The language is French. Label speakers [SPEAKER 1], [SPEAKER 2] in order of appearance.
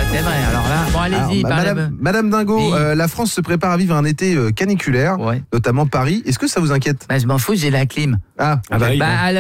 [SPEAKER 1] C'est vrai, alors là, bon allez-y,
[SPEAKER 2] Madame Dingo,
[SPEAKER 1] Oui.
[SPEAKER 2] la France se prépare à vivre un été caniculaire,
[SPEAKER 1] Ouais.
[SPEAKER 2] notamment Paris. Est-ce que ça vous inquiète ?
[SPEAKER 1] Bah, je m'en fous, j'ai la clim.
[SPEAKER 2] Ah,
[SPEAKER 3] Ah bah oui,
[SPEAKER 1] Bah,
[SPEAKER 3] bon.